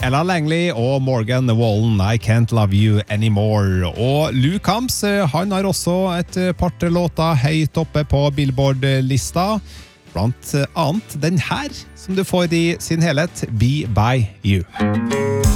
Ella Langley og Morgan Wallen, I Can't Love You Anymore. Og Lou Combs, han har også et par låter høyt oppe på Billboard-lista. Blant annet den her, som du får i sin helhet, Be By You.